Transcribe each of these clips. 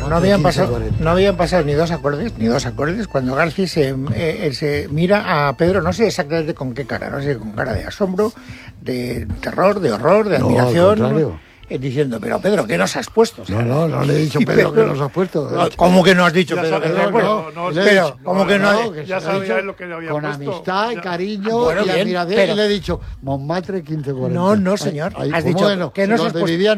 no habían pasado ni dos acordes, cuando García se mira a Pedro, no sé exactamente con qué cara, no sé, con cara de asombro, de terror, de horror, de admiración. Diciendo, pero Pedro, ¿qué nos has puesto? No le he dicho Pedro que nos has puesto. ¿Cómo que no has dicho Pedro que nos has puesto? Pero, ¿cómo que no? Ya sabía lo que le había con puesto. Con amistad, cariño y admiración. Y le he dicho, Montmartre 1540. No, señor. Has dicho que nos has puesto.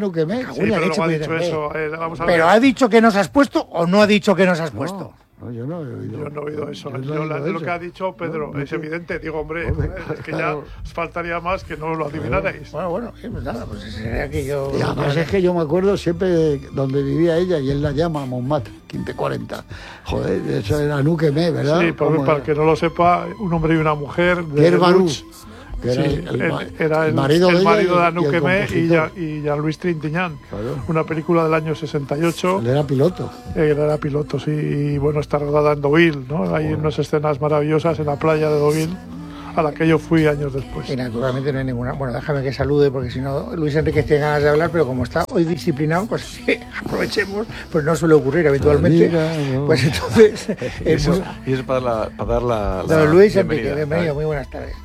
Pero ¿ha dicho que nos has puesto o no ha dicho que nos has puesto? No, yo no he oído. Yo no he oído eso. Lo que ha dicho Pedro es evidente. Digo, hombre, es que ya os faltaría más que no lo adivinarais. Bueno, pues nada, pues sería que yo... Y además es que yo me acuerdo siempre de donde vivía ella y él la llama Montmartre, 1540. Joder, eso era Núqueme, ¿verdad? Sí, para el que no lo sepa, un hombre y una mujer de Pierre Barou. Era el marido de Anuquemé y Jean-Louis Trintignant, claro. Una película del año 68. Él era piloto. Él era piloto, sí, y bueno, está rodada en Deauville, ¿no? Hay unas escenas maravillosas en la playa de Deauville, a la que yo fui años después. Y naturalmente no hay ninguna... Bueno, déjame que salude, porque si no, Luis Enrique tiene ganas de hablar, pero como está hoy disciplinado, pues sí, aprovechemos, pues no suele ocurrir habitualmente. Pues entonces... y eso para dar la don Luis Enrique, bienvenido, muy buenas tardes.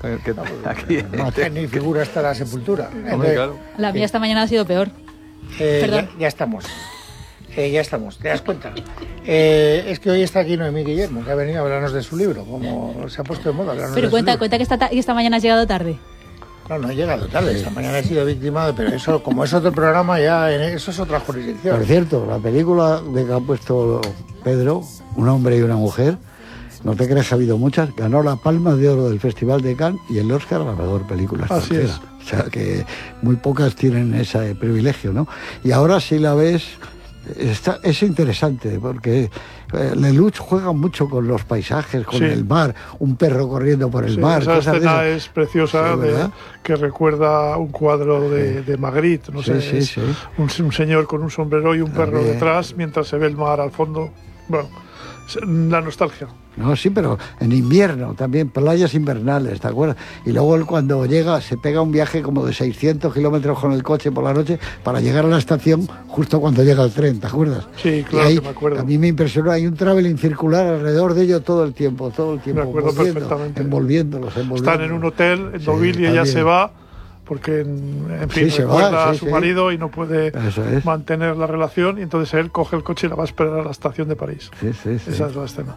Aquí ni figura hasta la sepultura. Hombre, claro. La mía esta mañana ha sido peor. Perdón. Ya estamos. Ya estamos, ¿te das cuenta? Es que hoy está aquí Noemí Guillermo, que ha venido a hablarnos de su libro, como se ha puesto de moda hablarnos. Pero cuenta que esta mañana has llegado tarde. No he llegado tarde, esta mañana he sido victimado, pero eso, como es otro programa, ya eso es otra jurisdicción. Por cierto, la película de que ha puesto Pedro, un hombre y una mujer, no te creas que ha habido muchas, ganó la Palma de Oro del Festival de Cannes y el Oscar a la mejor película extranjera. Así es. O sea que muy pocas tienen ese privilegio, ¿no? Y ahora si la ves... es interesante porque Lelouch juega mucho con los paisajes, con el mar, un perro corriendo por el mar. Esa escena es preciosa, que recuerda un cuadro de Magritte, no sé, un señor con un sombrero y un perro detrás mientras se ve el mar al fondo. Bueno, la nostalgia. No, sí, pero en invierno también, playas invernales, ¿te acuerdas? Y luego él cuando llega se pega un viaje como de 600 kilómetros con el coche por la noche para llegar a la estación justo cuando llega el tren, ¿te acuerdas? Sí, claro, que me acuerdo. A mí me impresionó, hay un traveling circular alrededor de ello todo el tiempo, me acuerdo perfectamente. Envolviéndolos. Están en un hotel en Deauville y ella se va porque, en fin, recuerda a su marido y no puede mantener la relación, y entonces él coge el coche y la va a esperar a la Stación de París. Esa es la escena.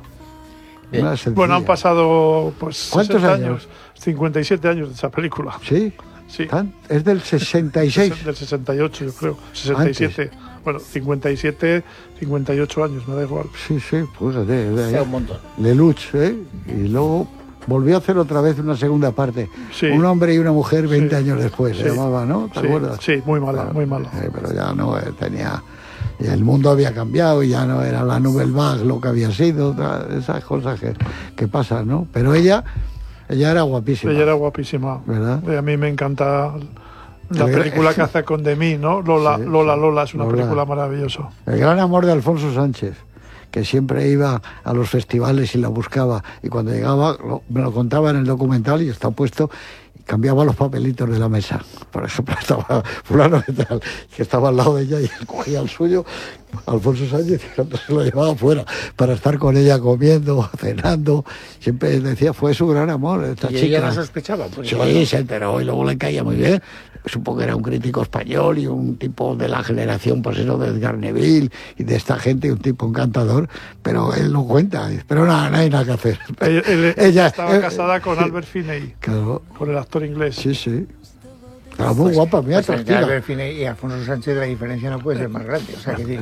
Bueno, han pasado pues ¿cuántos 60 años? 57 años de esa película. Sí. Es del 66. Del 68, yo creo. 67. Antes. Bueno, 57, 58 años, me da igual. Sí, pues un montón. Lelouch, y luego volvió a hacer otra vez una segunda parte. Un hombre y una mujer 20 años después, se llamaba, ¿no? ¿Te acuerdas? Sí, muy mala, muy mala. Pero ya no tenía... El mundo había cambiado y ya no era la Nouvelle Vague lo que había sido, esas cosas que pasan, ¿no? Pero ella era guapísima. Ella era guapísima, ¿verdad? Y a mí me encanta la película que hace con Demi, ¿no? Lola, es una película maravillosa. El gran amor de Alfonso Sánchez, que siempre iba a los festivales y la buscaba, y cuando llegaba me lo contaba en el documental y está puesto, cambiaba los papelitos de la mesa. Por ejemplo, estaba fulano de tal, que estaba al lado de ella y él cogía el suyo, Alfonso Sánchez, y entonces se lo llevaba afuera para estar con ella comiendo, cenando. Siempre decía, fue su gran amor esta chica. ¿Y ella no sospechaba? Sí, se enteró y luego le caía muy bien. Supongo que era un crítico español y un tipo de la generación, pues eso, de Edgar Neville y de esta gente, un tipo encantador, pero él lo cuenta, pero no hay nada que hacer. Ella estaba casada con Albert Finney, claro, con el actor inglés. Sí. Era muy guapa, muy atractiva. Albert Finney y Alfonso Sánchez, la diferencia no puede ser más grande. O sea, que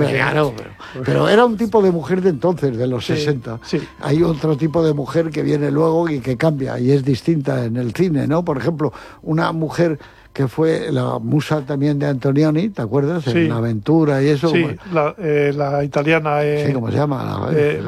pero era un tipo de mujer de entonces, de los 60. Sí. Hay otro tipo de mujer que viene luego y que cambia y es distinta en el cine, ¿no? Por ejemplo, una mujer que fue la musa también de Antonioni, ¿te acuerdas? En La Aventura y eso. Sí, la italiana. Sí, ¿cómo se llama?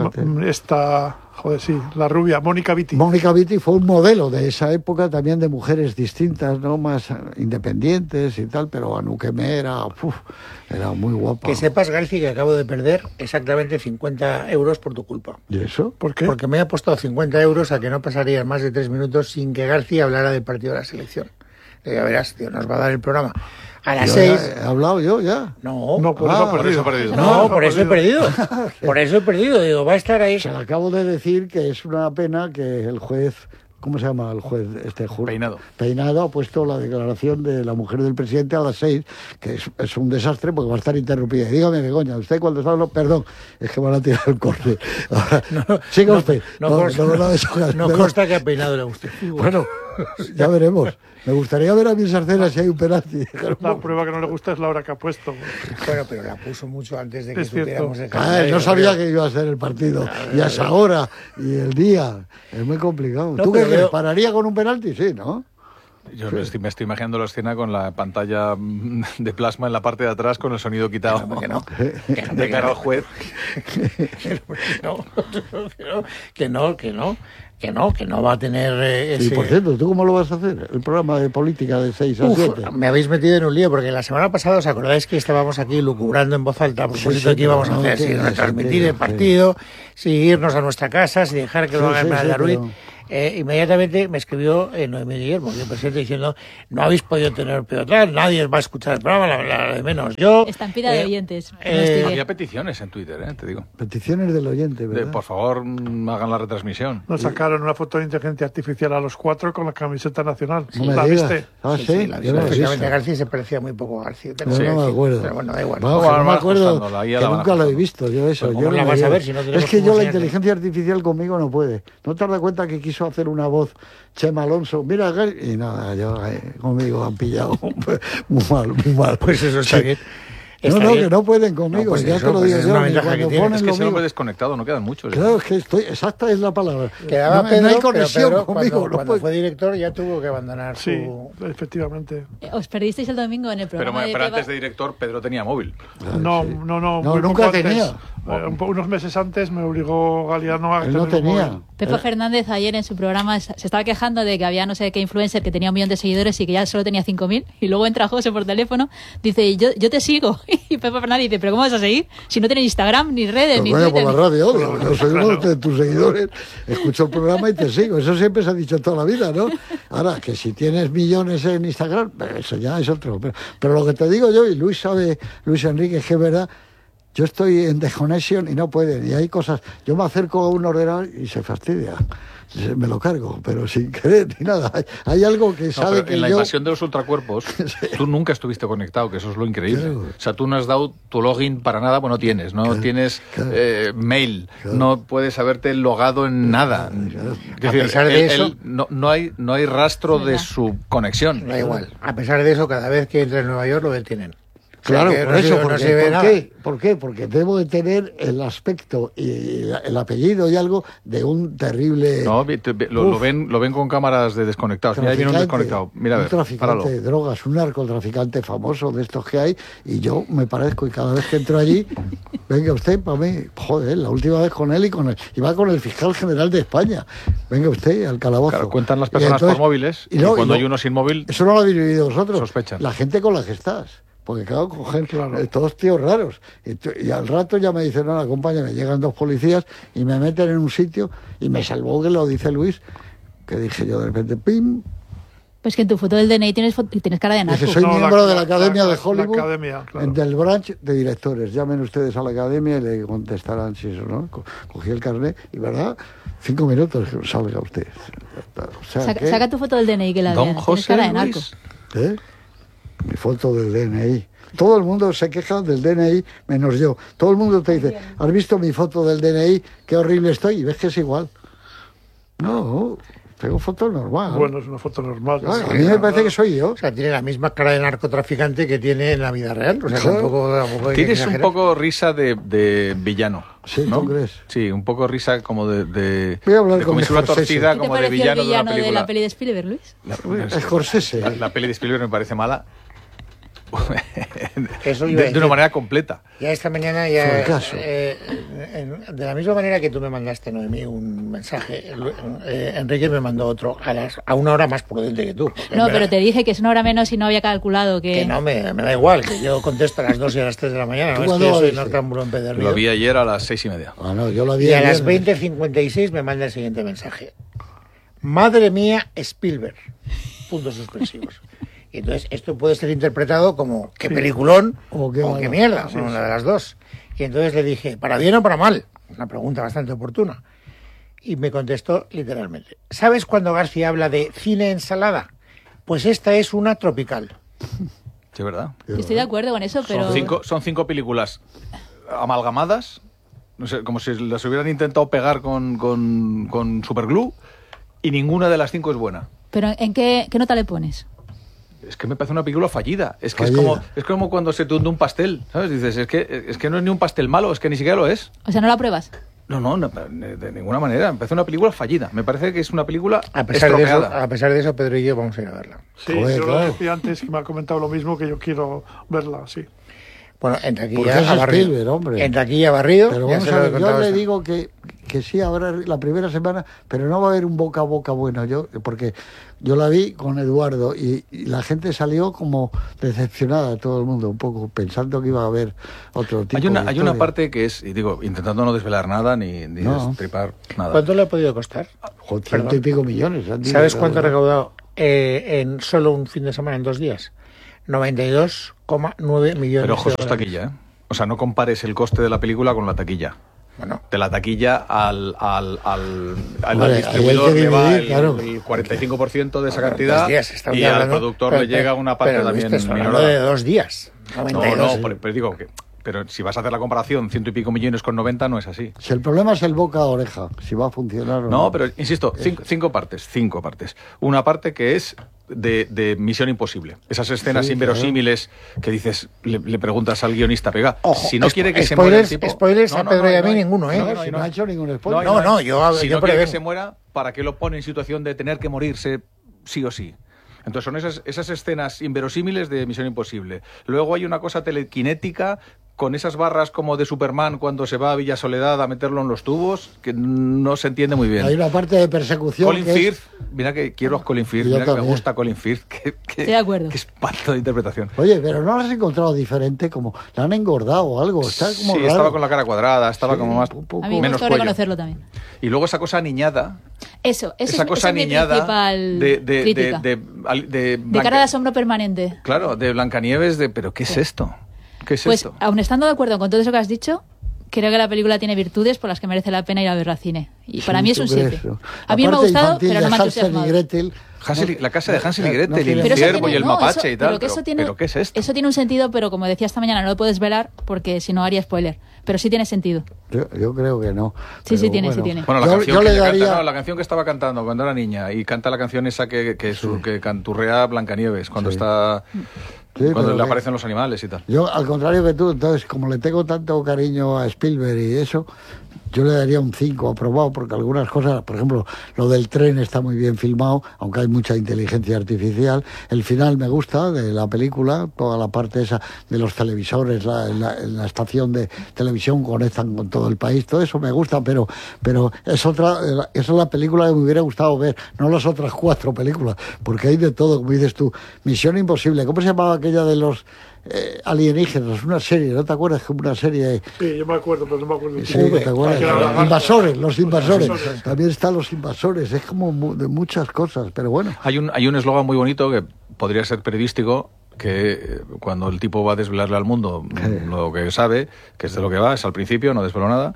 La rubia, Mónica Vitti. Mónica Vitti fue un modelo de esa época también de mujeres distintas, ¿no? Más independientes y tal, pero Anuquemé era muy guapa. Que sepas, García, que acabo de perder exactamente 50 euros por tu culpa. ¿Y eso? ¿Por qué? Porque me he apostado 50 euros a que no pasaría más de 3 minutos sin que García hablara del partido de la selección. Ya verás, tío, nos va a dar el programa a las 6. ¿He hablado yo ya? No, por eso he perdido. No, por eso he perdido. Por eso he perdido. Digo, va a estar ahí. Se le acabo de decir que es una pena que el juez... ¿Cómo se llama el juez? Peinado ha puesto la declaración de la mujer del presidente a las 6, que es un desastre porque va a estar interrumpida. Dígame, Begoña, usted cuando está hablando, perdón, es que van a tirar el corte. Siga usted. No consta que a Peinado le guste. Bueno, ya veremos. Me gustaría ver a mi Sarcera si hay un penalti. La prueba que no le gusta es la hora que ha puesto. Bueno, pero la puso mucho antes de que supiéramos el calendario. No sabía que iba a ser el partido. Y a esa hora y el día. Es muy complicado. ¿Tú qué crees? ¿Pararía con un penalti? Sí, ¿no? Yo me estoy imaginando la escena con la pantalla de plasma en la parte de atrás con el sonido quitado. De cara al juez. Que no va a tener ese... Y por cierto, ¿tú cómo lo vas a hacer? El programa de política de 6 a 7. Me habéis metido en un lío, porque la semana pasada, ¿os acordáis que estábamos aquí lucubrando en voz alta a propósito de qué íbamos a hacer? Si retransmitir el partido, si irnos a nuestra casa, si dejar que lo haga Esmeralda Ruiz... Inmediatamente me escribió Noemí Guillermo, el presidente, diciendo: no habéis podido tener peor tal, nadie va a escuchar el programa, la de menos. Yo estampida de oyentes. Había peticiones en Twitter, te digo. Peticiones del oyente, ¿verdad? Por favor, hagan la retransmisión. Nos sacaron una foto de inteligencia artificial a los 4 con la camiseta nacional. Sí. ¿La viste? Sí, la viste. Efectivamente, García se parecía muy poco a García. No me acuerdo. Pero bueno, da igual. No me acuerdo, que nunca lo he visto yo eso. Pues yo la vas a ver si no tenemos. Es que yo la inteligencia artificial conmigo no puede. ¿No te das cuenta que quiso hacer una voz Chema Alonso? Mira, y nada, yo conmigo han pillado muy mal. Pues eso está bien. Que no pueden conmigo, no, pues ya eso, te lo digo yo. Es que ese hombre desconectado, no quedan muchos. Claro, es que exacta es la palabra. Quedaba no, Pedro, no hay conexión pero conmigo. Cuando fue director ya tuvo que abandonar Sí, efectivamente. Os perdisteis el domingo en el programa pero antes de director, Pedro tenía móvil. No, nunca tenía. Unos meses antes me obligó Galiano a... Él no tenía. Pepe Fernández ayer en su programa se estaba quejando de que había no sé qué influencer que tenía 1 millón de seguidores y que ya solo tenía 5.000, y luego entra José por teléfono, dice: yo te sigo, y Pepe Fernández dice: ¿pero cómo vas a seguir? Si no tenéis Instagram, ni redes, ni Twitter. Por la radio, yo soy uno de tus seguidores, escucho el programa y te sigo, eso siempre se ha dicho toda la vida, ¿no? Ahora, que si tienes millones en Instagram, eso ya es otro, pero lo que te digo yo, y Luis Enrique, es que es verdad. Yo estoy en desconexión y no pueden, y hay cosas, yo me acerco a un ordenador y se fastidia, me lo cargo, pero sin querer ni nada. Hay algo que sabe que en la invasión de los ultracuerpos, tú nunca estuviste conectado, que eso es lo increíble. Claro. O sea, tú no has dado tu login para nada, no tienes, tienes mail, no puedes haberte logado en nada. A pesar de eso, no hay rastro de su conexión. Da igual, a pesar de eso, cada vez que entra en Nueva York lo detienen. Claro, por eso, ¿por qué? Porque debo de tener el aspecto y el apellido y algo de un terrible... No, lo ven con cámaras de desconectados. Mira, ahí viene un desconectado. Mira, a ver, un traficante de drogas, un narcotraficante famoso de estos que hay, y yo me parezco, y cada vez que entro allí, venga usted, para mí, joder, la última vez con él y va con el fiscal general de España. Venga usted al calabozo. Claro, cuentan las personas por móviles, y cuando hay uno sin móvil... Eso no lo habéis vivido vosotros. Sospechan. La gente con la que estás. Porque claro, coger todos tíos raros. Y al rato ya me dicen: no, acompáñame. Llegan 2 policías y me meten en un sitio, y me salvó que lo dice Luis, que dije yo de repente, ¡pim! Pues que en tu foto del DNI tienes cara de narco. Soy miembro de la Academia de Hollywood, claro. del branch de directores. Llamen ustedes a la Academia y le contestarán si eso, ¿no? Cogí el carnet y, ¿verdad? 5 minutos que salga usted. O sea, saca tu foto del DNI que la vean. Tienes cara de narco. Mi foto del DNI. Todo el mundo se queja del DNI, menos yo. Todo el mundo te dice: ¿has visto mi foto del DNI? Qué horrible estoy. Y ves que es igual. No, tengo foto normal. Bueno, es una foto normal. Claro, a mí me parece que soy yo. O sea, tiene la misma cara de narcotraficante que tiene en la vida real. O sea, tampoco tienes un poco risa de villano. Sí, ¿no? ¿tú crees? Sí, un poco risa como de voy a hablar con comisura torcida, como de villano el villano de la peli de Spielberg, Luis? Scorsese. La peli de Spielberg me parece mala. Eso de una manera completa. Ya esta mañana de la misma manera que tú me mandaste, Noemí, un mensaje, Enrique me mandó otro a una hora más prudente que tú. No, pero te dije que es 1 hora menos y no había calculado que... Que no, me da igual, que yo contesto a las 2 y a las 3 de la mañana. No es que yo soy Nortamburo empedernido. Lo vi ayer a las 6:30. Ah, no, yo lo vi y a las 20:56 me manda el siguiente mensaje: madre mía, Spielberg, puntos suspensivos. Y entonces esto puede ser interpretado como qué peliculón o qué mierda, una de las dos. Y entonces le dije, ¿para bien o para mal? Una pregunta bastante oportuna. Y me contestó literalmente, ¿sabes cuando García habla de cine ensalada? Pues esta es una tropical. Sí, ¿verdad? Estoy de acuerdo con eso, pero... Son 5 películas amalgamadas, no sé, como si las hubieran intentado pegar con superglue, y ninguna de las 5 es buena. ¿Pero en qué nota le pones? Es que me parece una película fallida. Es que es como cuando se te hunde un pastel, ¿sabes? Dices, es que no es ni un pastel malo, es que ni siquiera lo es. O sea, ¿no la pruebas? No, de ninguna manera. Me parece una película fallida. Me parece que es una película a pesar de eso, Pedro y yo vamos a ir a verla. Sí, yo lo decía antes, que me ha comentado lo mismo, que yo quiero verla, sí. Bueno, en taquilla ha barrido. En taquilla barrido. Pero vamos a ver, yo le digo que sí habrá la primera semana, pero no va a haber un boca a boca bueno. Porque yo la vi con Eduardo y la gente salió como decepcionada, todo el mundo, un poco pensando que iba a haber otro tipo de hay una parte que es, y digo, intentando no desvelar nada ni destripar nada. ¿Cuánto le ha podido costar? 30 y pico millones. ¿Sabes cuánto ha recaudado en solo un fin de semana, en 2 días? 92,9 millones. Pero ojo, eso es taquilla, ¿eh? O sea, no compares el coste de la película con la taquilla. Bueno. De la taquilla al distribuidor le va el 45% de esa cantidad, y al productor le llega una parte también menor. De 2 días. 92. No, pero digo que... Pero si vas a hacer la comparación, 100 y pico millones con 90 no es así. Si el problema es el boca a oreja, si va a funcionar o no. No, pero insisto, 5 partes. Una parte que es de Misión Imposible. Esas escenas inverosímiles que dices, le preguntas al guionista, pega, si no quiere que se muera el tipo... Spoilers a Pedro y a mí ninguno, ¿eh? No ha hecho ningún spoiler. Si no quiere que se muera, ¿para qué lo pone en situación de tener que morirse sí o sí? Entonces son esas escenas inverosímiles de Misión Imposible. Luego hay una cosa telequinética con esas barras como de Superman cuando se va a Villa Soledad a meterlo en los tubos, que no se entiende muy bien. Hay una parte de persecución. Colin Firth, mira que quiero a Colin Firth, mira que me gusta Colin Firth. Estoy de acuerdo. Qué espanto de interpretación. Oye, pero ¿no la has encontrado diferente? Como la han engordado o algo. Está como sí, raro. estaba con la cara cuadrada, estaba como más... A mí me gustó reconocerlo también. Y luego esa cosa aniñada... Esa cosa aniñada de cara de asombro permanente. Claro, de Blancanieves, pero ¿qué es esto? ¿Qué es pues, esto? Aun estando de acuerdo con todo eso que has dicho, creo que la película tiene virtudes por las que merece la pena ir a verla al cine. Y para mí es un 7. A mí me ha gustado, pero no me ha entusiasmado. La casa de Hansel y Gretel, el ciervo y el mapache y tal. Pero ¿qué es esto? Eso tiene un sentido, pero como decía esta mañana, no lo puedes velar porque si no haría spoiler. Pero sí tiene sentido. Yo creo que no. Sí tiene. Bueno, la canción que estaba cantando cuando era niña, y canta la canción esa que canturrea Blancanieves cuando está... Sí, cuando le aparecen los animales y tal. Yo, al contrario que tú, entonces, como le tengo tanto cariño a Spielberg y eso, yo le daría un 5 aprobado, porque algunas cosas, por ejemplo, lo del tren está muy bien filmado, aunque hay mucha inteligencia artificial. El final me gusta de la película, toda la parte esa de los televisores, en la estación de televisión conectan con todo el país, todo eso me gusta, pero esa es la película que me hubiera gustado ver, no las otras 4 películas, porque hay de todo, como dices tú. Misión Imposible, ¿cómo se llamaba aquella de los alienígenas? Una serie, ¿no te acuerdas? Como una serie... Sí, yo me acuerdo, pero no me acuerdo. Sí, ¿te acuerdas? Los invasores. También están los invasores, es como de muchas cosas, pero bueno. Hay un eslogan muy bonito que podría ser periodístico, que cuando el tipo va a desvelarle al mundo lo que sabe, que es de lo que va, es al principio, no desveló nada.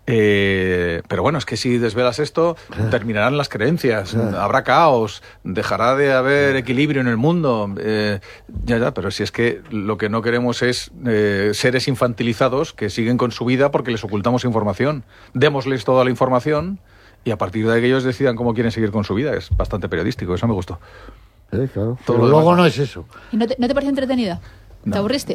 Pero bueno, es que si desvelas esto, terminarán las creencias, habrá caos, dejará de haber equilibrio en el mundo. Pero si es que lo que no queremos es seres infantilizados que siguen con su vida porque les ocultamos información. Démosles toda la información y a partir de ahí que ellos decidan cómo quieren seguir con su vida. Es bastante periodístico, eso me gustó. Claro. Pero luego no es eso. ¿Y no te pareció entretenida? ¿Te aburriste?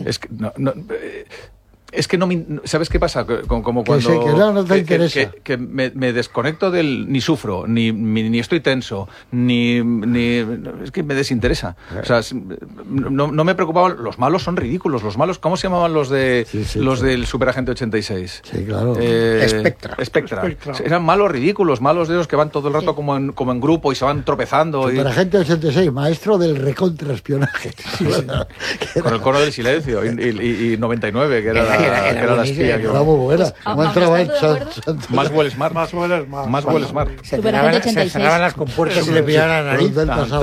Es que no me... ¿Sabes qué pasa? Como cuando... no te interesa. Que me desconecto ni sufro, ni estoy tenso, ni es que me desinteresa. O sea, no me preocupaban... Los malos son ridículos. Los malos, ¿cómo se llamaban los del Superagente 86? Sí, claro. Spectra. Eran malos ridículos, malos de esos que van todo el rato como en grupo y se van tropezando. Superagente 86, maestro del recontraespionaje. Con el Coro del Silencio y 99, que era... era la espía. Era muy buena. Más Well Smart. Se cerraban las compuertas y le pillaban a la nariz.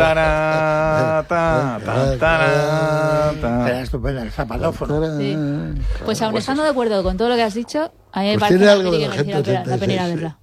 Era estupenda, el zapatófono. Sí. Pues aún estando de acuerdo con todo lo que has dicho, a mí me parece que merece la pena ir a verla.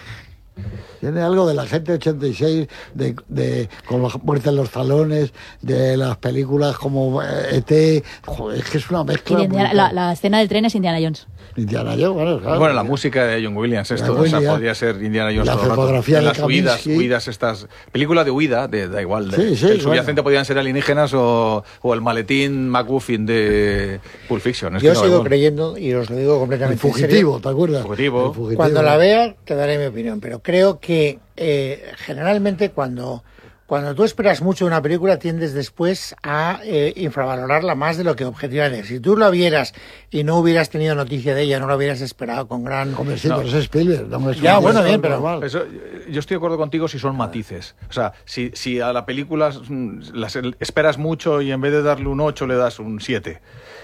Tiene algo de la gente 86, con la muerte en los salones, de las películas como E.T. Joder, es que es una mezcla. La escena del tren es Indiana Jones. Indiana Jones, bueno, claro. Bueno, la música de John Williams, esto, o sea, podría ser Indiana Jones la todo el rato. fotografía En las de huidas estas... Película de huida, da igual. Sí, el subyacente podían ser alienígenas o el maletín McGuffin de Pulp Fiction. Yo sigo creyendo, y os lo digo completamente en serio. ¿Te acuerdas? Fugitivo. Cuando la vea, te daré mi opinión, pero creo que generalmente cuando tú esperas mucho de una película tiendes después a infravalorarla más de lo que objetivamente. Si tú la vieras y no hubieras tenido noticia de ella, no la hubieras esperado con gran... Hombre, sí, pero es Spielberg. Ya, bueno, bien, pero... Eso, yo estoy de acuerdo contigo si son matices. O sea, si a la película las esperas mucho y en vez de darle un 8 le das un 7...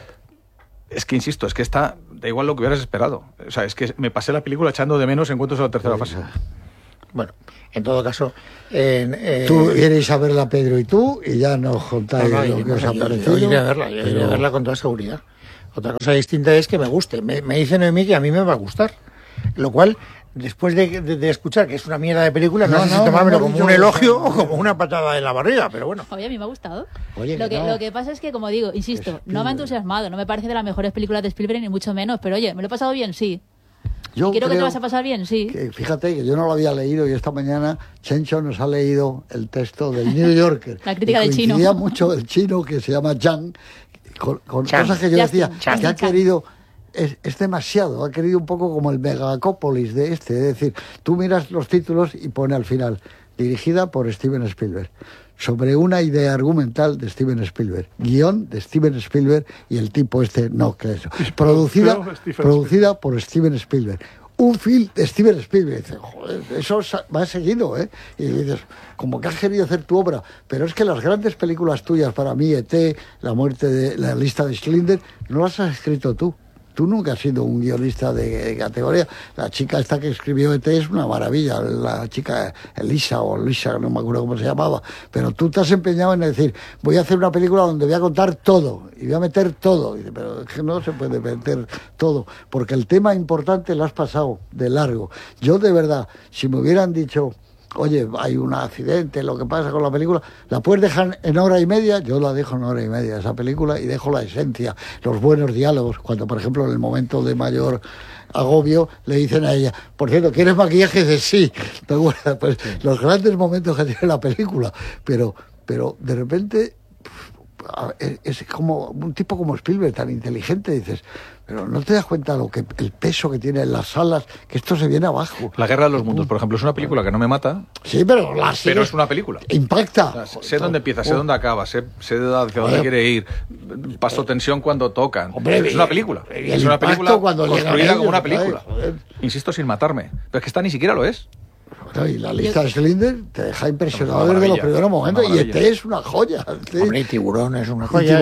Es que, insisto, es que da igual lo que hubieras esperado. O sea, es que me pasé la película echando de menos encuentros a la tercera fase. Bueno, en todo caso... tú iréis a verla, Pedro, y tú, y ya nos contáis lo que os ha parecido. Yo iré a verla con toda seguridad. Otra cosa distinta es que me guste. Me dice Noemí que a mí me va a gustar. Lo cual, después de escuchar que es una mierda de película, no sé si tomármelo como un elogio o como una patada en la barriga, pero bueno. Oye, a mí me ha gustado. Oye, lo que pasa es que, como digo, insisto, no me ha entusiasmado, no me parece de las mejores películas de Spielberg, ni mucho menos, pero oye, me lo he pasado bien, sí. Quiero que te vas a pasar bien, sí. Fíjate que yo no lo había leído y esta mañana Chencho nos ha leído el texto del New Yorker. La crítica del chino. Coincidía mucho el chino que se llama Zhang, con cosas que yo decía, que ha querido... Es demasiado, ha querido un poco como el Megacópolis de es decir, tú miras los títulos y pone al final, dirigida por Steven Spielberg, sobre una idea argumental de Steven Spielberg, guión de Steven Spielberg y el tipo no cree eso, producida por Steven Spielberg. Un film de Steven Spielberg. Y dices, joder, eso va seguido, ¿eh? Y dices, como que has querido hacer tu obra. Pero es que las grandes películas tuyas, para mí, E.T., La muerte de la lista de Schindler, no las has escrito tú. Tú nunca has sido un guionista de categoría. La chica esta que escribió E.T. es una maravilla, la chica Elisa, no me acuerdo cómo se llamaba. Pero tú te has empeñado en decir, voy a hacer una película donde voy a contar todo, y voy a meter todo. Y dice, pero es que no se puede meter todo, porque el tema importante lo has pasado de largo. Yo, de verdad, si me hubieran dicho... Oye, hay un accidente, lo que pasa con la película, ¿la puedes dejar en hora y media? Yo la dejo en hora y media, esa película, y dejo la esencia, los buenos diálogos, cuando, por ejemplo, en el momento de mayor agobio, le dicen a ella, por cierto, ¿quieres maquillaje? Dice, sí. Pues los grandes momentos que tiene la película, pero de repente... Es como un tipo como Spielberg, tan inteligente, dices, pero no te das cuenta el peso que tiene en las salas, que esto se viene abajo. La Guerra de los Mundos, por ejemplo, es una película que no me mata. Sí, pero es una película. Impacta. O sea, sé dónde empieza, sé dónde acaba, sé hacia dónde quiere ir. Paso tensión cuando tocan. Hombre, es una película. Es una película construida como una película. Insisto, sin matarme. Pero es que esta ni siquiera lo es. Y la lista de Schindler te deja impresionado desde los primeros momentos. Y este es una joya. Hombre, Tiburón es una joya.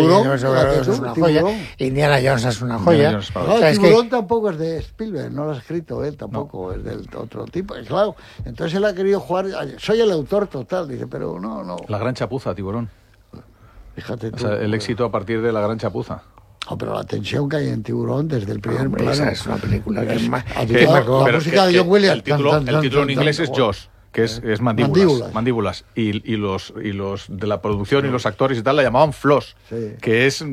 Indiana Jones es una joya. Tiburón tampoco es de Spielberg, no lo ha escrito él tampoco, es del otro tipo. Y claro, entonces él ha querido jugar. Soy el autor total, dice, pero no. La gran chapuza, Tiburón. Fíjate tú. O sea, el éxito a partir de la gran chapuza. No, pero la tensión que hay en Tiburón desde el primer plano. Esa es una película que es más... La música de John Williams. El título en inglés es Jaws, que es mandíbulas. Y los de la producción y los actores y tal la llamaban floss, que es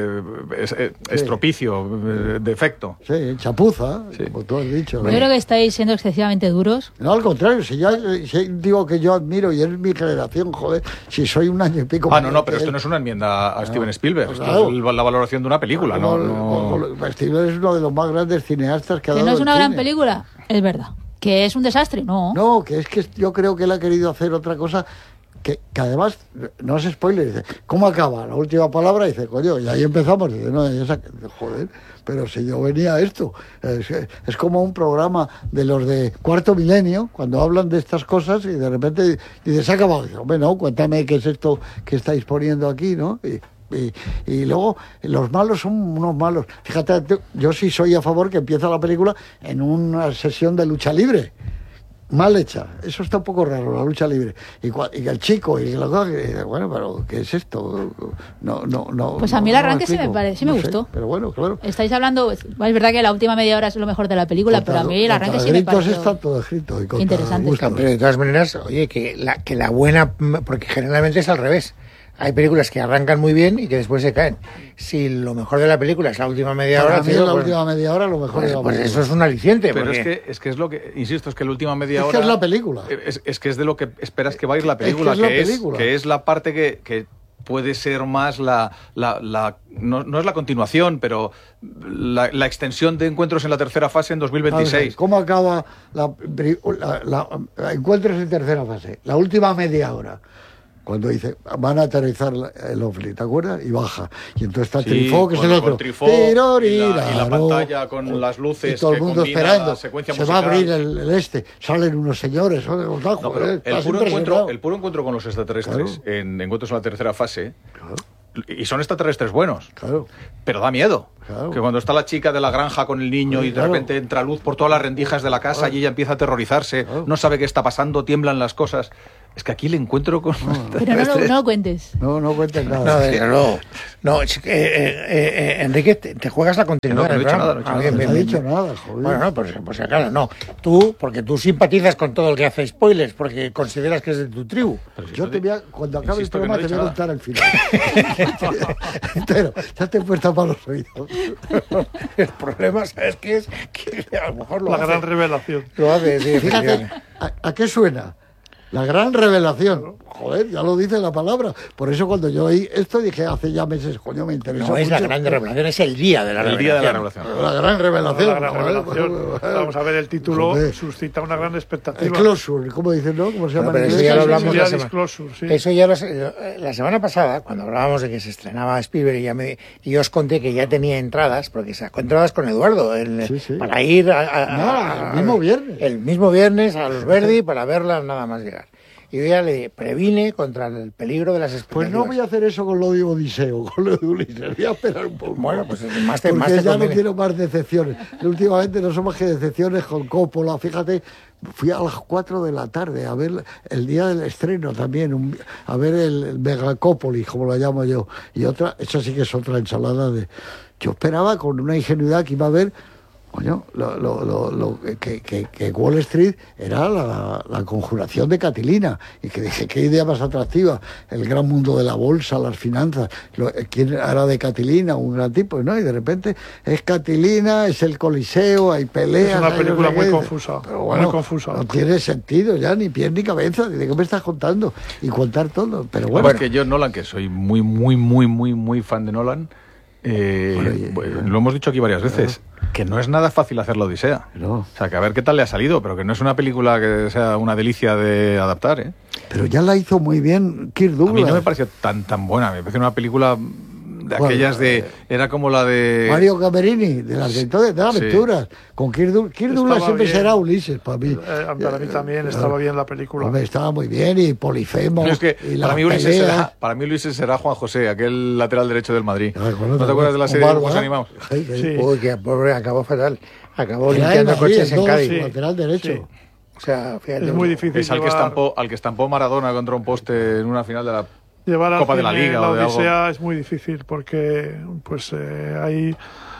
estropicio, defecto. Sí, chapuza, como tú has dicho. Yo creo que estáis siendo excesivamente duros. No, al contrario, si digo que yo admiro y es mi generación, joder, si soy un año y pico... No, pero esto no es una enmienda a Steven Spielberg, esto es la valoración de una película. Spielberg es uno de los más grandes cineastas que ha dado. ¿Que no es una gran película? Es verdad. ¿Que es un desastre? No. No, que es que yo creo que él ha querido hacer otra cosa que además, no es spoiler, dice, ¿cómo acaba? La última palabra, dice, coño, y ahí empezamos, dice, no, joder, pero si yo venía a esto, es como un programa de los de Cuarto Milenio, cuando hablan de estas cosas y de repente dice, se ha acabado, dice, hombre, no, cuéntame qué es esto que estáis poniendo aquí, ¿no? y luego los malos son unos malos. Fíjate, yo sí soy a favor que empieza la película en una sesión de lucha libre. Mal hecha, eso está un poco raro, la lucha libre. Y el chico, bueno, pero ¿qué es esto? No. Pues a mí el arranque sí me gustó. Pero bueno, claro. Estáis hablando, es verdad que la última media hora es lo mejor de la película, pero a mí el arranque sí me pareció está todo escrito y interesante. Pero de todas maneras, oye, que la buena, porque generalmente es al revés. Hay películas que arrancan muy bien y que después se caen. Si lo mejor de la película es la última media hora... última media hora lo mejor pues eso es un aliciente. Pero porque... es que es lo que... Insisto, es que la última media hora... Es que es la película. Es que es de lo que esperas que va a ir la película. Que es la parte que puede ser más no es la continuación, pero la extensión de encuentros en la tercera fase en 2026. ¿Cómo acaba la encuentros en tercera fase? La última media hora. Cuando dice, van a aterrizar el ovni, ¿te acuerdas? Y baja. Y entonces está Truffaut, que es el otro. Y la pantalla con las luces. Y todo el mundo esperando. Se va a abrir el este. Salen unos señores. El puro encuentro con los extraterrestres, en Encuentros en la tercera fase, y son extraterrestres buenos. Claro. Pero da miedo. Claro. Que cuando está la chica de la granja con el niño y de repente entra luz por todas las rendijas de la casa y ella empieza a aterrorizarse, no sabe qué está pasando, tiemblan las cosas. Es que aquí el encuentro con... Pero no lo cuentes. No cuentes nada. No, Enrique, te juegas la continuidad. No he dicho nada. No he dicho nada, joder. Bueno, no, pues claro, no. Porque tú simpatizas con todo el que hace spoilers, porque consideras que es de tu tribu. Yo cuando acabe el programa te voy a contar el final. Entero, ya te he puesto para los oídos. El problema, ¿sabes qué es? Que a lo mejor la gran revelación. Lo hace, sí. Fíjate, ¿a qué suena? La gran revelación. Joder, ya lo dice la palabra. Por eso cuando yo oí esto dije hace ya meses, coño, me interesa mucho. No es la gran revelación, es el día de la revelación. El día de la revelación. La gran revelación. La gran revelación. Vamos a ver, el título suscita una gran expectativa. El closure, ¿cómo dicen, no? ¿Cómo se llama? Pero eso ya lo hablamos la semana. Sí. Eso ya la semana pasada, cuando hablábamos de que se estrenaba Spielberg, y yo os conté que ya tenía entradas, porque sacó entradas con Eduardo, para ir el mismo viernes. El mismo viernes a Los Verdi para verla nada más llegar. Y yo ya le previne contra el peligro de las expectativas. Pues no voy a hacer eso con lo de Odiseo, con lo de Ulises. Voy a esperar un poco. Bueno, pues porque ya no quiero más decepciones. Últimamente no somos que decepciones con Coppola. Fíjate, fui a las 4 de la tarde a ver el día del estreno también, a ver el Megacópolis, como lo llamo yo. Y otra, eso sí que es otra ensalada de... Yo esperaba con una ingenuidad que iba a ver... Coño, que Wall Street era la conjuración de Catilina, y que dije, qué idea más atractiva, el gran mundo de la bolsa, las finanzas, quién era de Catilina, un gran tipo, ¿no? Y de repente es Catilina, es el Coliseo, hay peleas. Es una película muy confusa, pero bueno, muy confusa. No tiene sentido ya, ni pie ni cabeza, ¿de qué me estás contando? Y contar todo, pero bueno. Es que yo, Nolan, que soy muy fan de Nolan, lo hemos dicho aquí varias veces, que no es nada fácil hacer la Odisea. No. O sea, que a ver qué tal le ha salido, pero que no es una película que sea una delicia de adaptar, ¿eh? Pero ya la hizo muy bien Kirk Douglas. A mí no me pareció tan buena, me pareció una película de aquellas de... Era como la de... Mario Camerini, de las de aventuras. Con Kirk Douglas siempre bien. Será Ulises, para mí. Para mí también estaba bien la película. Hombre, estaba muy bien, y Polifemo. Es que y para mí Ulises será Juan José, aquel lateral derecho del Madrid. ¿No te acuerdas de la serie de dibujos animados? Sí. Uy, que pobre, acabó fatal. Acabó limpiando coches en Cádiz. Lateral derecho. Sí. O sea, fíjate, es muy difícil. Es al que estampó Maradona contra un poste en una final de la llevar Copa de la Liga la o de Odisea algo. Es muy difícil porque hay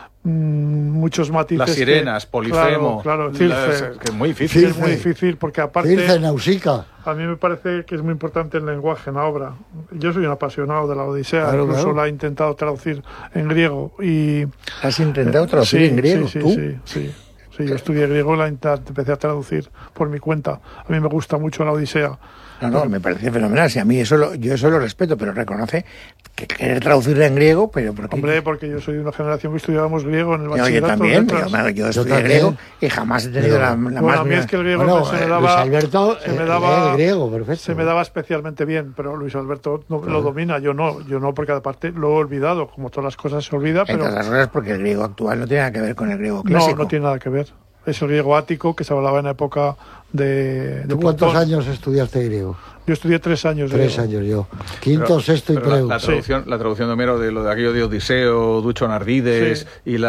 muchos matices. Las sirenas, Polifemo. Claro, Circe. Que es muy difícil. Es muy difícil porque aparte... Circe, Nausicaa. A mí me parece que es muy importante el lenguaje en la obra. Yo soy un apasionado de la Odisea, incluso la he intentado traducir en griego. ¿Has intentado traducir en griego? Sí, yo estudié griego y empecé a traducir por mi cuenta. A mí me gusta mucho la Odisea. No, me parece fenomenal. Si a mí yo eso lo respeto, pero reconoce que querer traducirla en griego, pero ¿por qué? Hombre, porque yo soy de una generación que estudiábamos griego en el bachillerato. Yo también, yo estudié griego y jamás he tenido la más... A mí es que el griego se me daba... Luis Alberto, el griego, perfecto. Se me daba especialmente bien, pero Luis Alberto lo domina, yo no, porque aparte lo he olvidado, como todas las cosas se olvida, pero... Entre otras cosas porque el griego actual no tiene nada que ver con el griego clásico. No tiene nada que ver. es el griego ático que se hablaba en la época de ¿Tú cuántos años estudiaste griego? Yo estudié 3 años. 3 años yo. Quinto, sexto y preu. La traducción de Homero de lo de aquello de Odiseo, Ducho Nardides y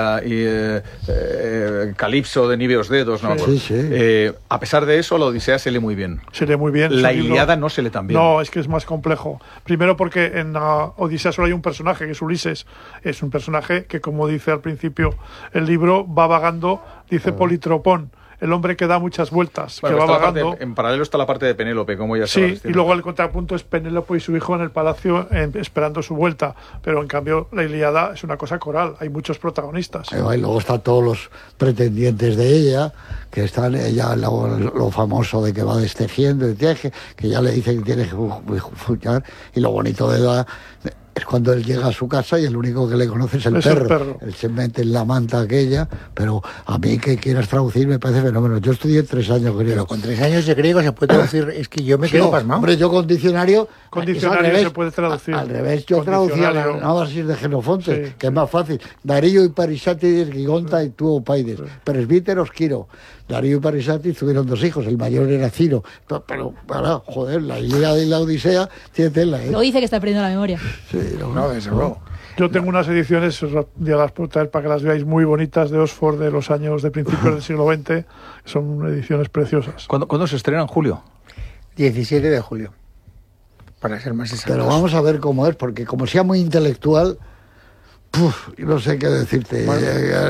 Calipso de Niveos Dedos, ¿no? A pesar de eso, la Odisea se lee muy bien. Se lee muy bien. La Ilíada no se lee tan bien. No, es que es más complejo. Primero porque en la Odisea solo hay un personaje, que es Ulises. Es un personaje que, como dice al principio el libro, va vagando, dice Politropón. El hombre que da muchas vueltas, que va vagando. En paralelo está la parte de Penélope, como ya se y luego el contrapunto es Penélope y su hijo en el palacio esperando su vuelta. Pero en cambio la Ilíada es una cosa coral, hay muchos protagonistas. Y luego están todos los pretendientes de ella, que están ella lo famoso de que va destejiendo y teje, que ya le dicen que tiene que fuñar, y lo bonito de la... Es cuando él llega a su casa y el único que le conoce es el perro. Él se mete en la manta aquella, pero a mí que quieras traducir me parece fenómeno. Yo estudié 3 años griego. Pero con 3 años de griego se puede traducir, es que yo me quedo pasmado. Hombre, yo con diccionario... Con diccionario se puede traducir. Al revés, yo traducía la Anábasis de Jenofonte, que es más fácil. Darío y Parisatides, Gigonta y tú, Paides. Presbíteros, Quiro. Darío y Parisatides tuvieron 2 hijos, el mayor era Ciro. Pero, joder, la Ilíada y la Odisea tiene tela, ¿eh? Lo dice que está perdiendo la memoria. Sí, no, desde luego. Yo tengo unas ediciones, ya las puedo traer para que las veáis, muy bonitas, de Oxford de los años de principios del siglo XX. Son ediciones preciosas. ¿Cuándo se estrena? ¿En julio? 17 de julio, para ser más exactos. Pero vamos a ver cómo es, porque como sea muy intelectual, no sé qué decirte. Bueno,